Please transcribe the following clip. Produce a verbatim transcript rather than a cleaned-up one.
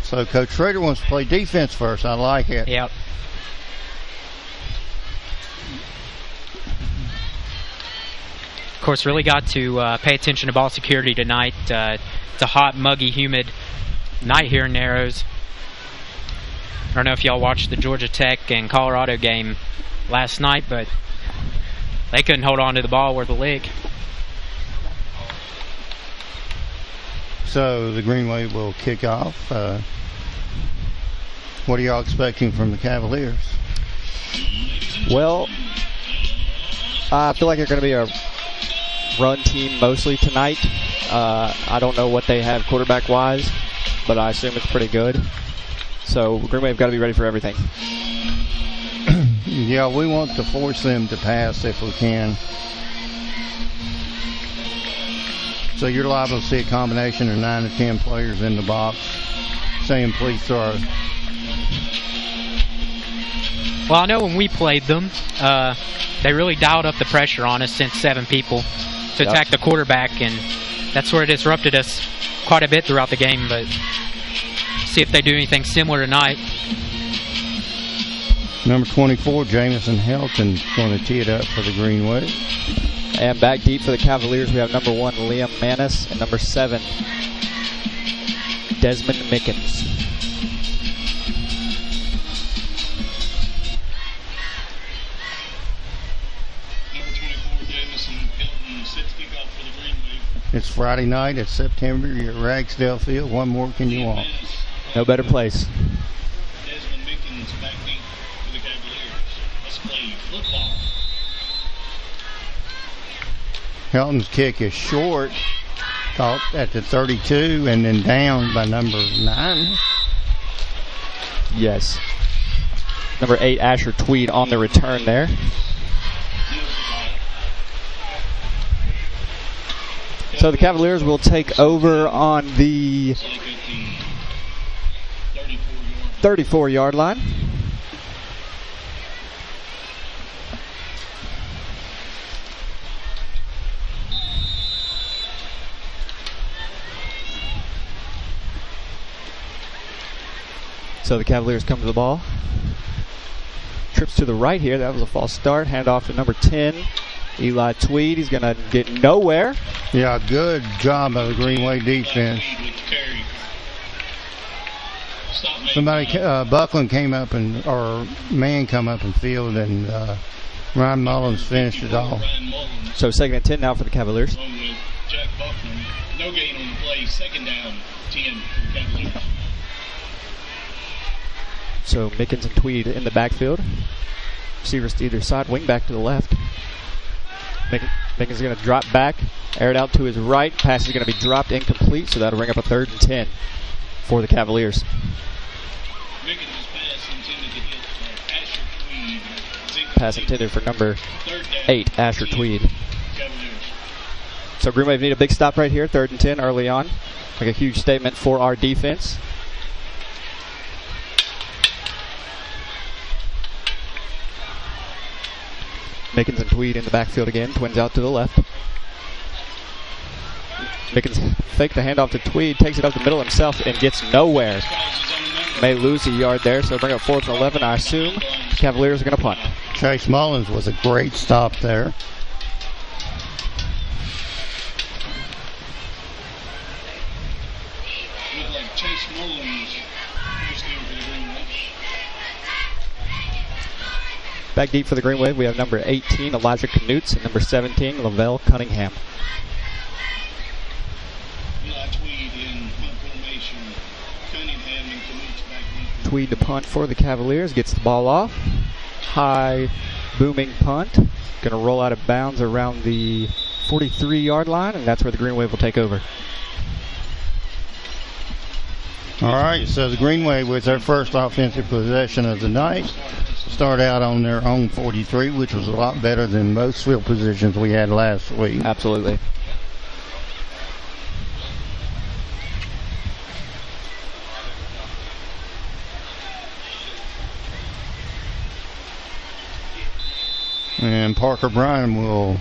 So Coach Schrader wants to play defense first. I like it. Yep. Of course, really got to uh, pay attention to ball security tonight. Uh, it's a hot, muggy, humid night here in Narrows. I don't know if y'all watched the Georgia Tech and Colorado game last night, but they couldn't hold on to the ball worth a lick. So the Greenway will kick off. Uh, what are y'all expecting from the Cavaliers? Well, I feel like they're going to be a run team mostly tonight. Uh, I don't know what they have quarterback-wise, but I assume it's pretty good. So Greenway have got to be ready for everything. Yeah, we want to force them to pass if we can. So you're liable to see a combination of nine to ten players in the box saying please throw. Well, I know when we played them, uh, they really dialed up the pressure on us, sent seven people to Yep. attack the quarterback, and that sort of disrupted us quite a bit throughout the game, but see if they do anything similar tonight. Number twenty-four, Jamison Helton, going to tee it up for the Greenway. And back deep for the Cavaliers, we have number one, Liam Manis, and number seven, Desmond Mickens. Number twenty-four, Jamison Hilton, six kickoff for the Greenway. It's Friday night. It's September. You're at Ragsdale Field. What more can you want? No better place. Desmond Mickens back deep for the Cavaliers. Let's play football. Helton's kick is short, caught at the thirty-two, and then down by number nine. Yes. Number eight, Asher Tweed on the return there. So the Cavaliers will take over on the thirty-four-yard line. So the Cavaliers come to the ball. Trips to the right here. That was a false start. Hand off to number ten, Eli Tweed. He's going to get nowhere. Yeah, good job of the Greenway defense. Somebody, uh, Buckland came up and, or man come up and fielded, and uh, Ryan Mullins finished it off. So second and ten now for the Cavaliers. Along with Jack Buckland. No gain on the play. Second down, ten for the Cavaliers. So Mickens and Tweed in the backfield. Receivers to either side, wing back to the left. Mick- Mickens is going to drop back, air it out to his right. Pass is going to be dropped incomplete, so that'll bring up a third and ten for the Cavaliers. Mickens' pass intended to hit uh, Asher Tweed. It's incomplete. Pass intended for number Third down, eight, Asher ten, Tweed. Cavaliers. So Green Wave need a big stop right here, third and ten early on. Like a huge statement for our defense. Mickens and Tweed in the backfield again. Twins out to the left. Mickens faked the handoff to Tweed, takes it up the middle himself and gets nowhere. May lose a yard there, so bring up fourth and eleven. I assume the Cavaliers are going to punt. Chase Mullins was a great stop there. Looked like Chase Mullins first down for the Greenway. Back deep for the Green Wave, we have number eighteen, Elijah Knutz, and number seventeen, Lavelle Cunningham. Eli Tweed in punt formation. Cunningham and Knutz back deep. Tweed to punt for the Cavaliers, gets the ball off. High booming punt. Going to roll out of bounds around the forty-three-yard line, and that's where the Green Wave will take over. All right, so the Greenway with their first offensive possession of the night start out on their own forty-three, which was a lot better than most field positions we had last week. Absolutely. And Parker Bryan will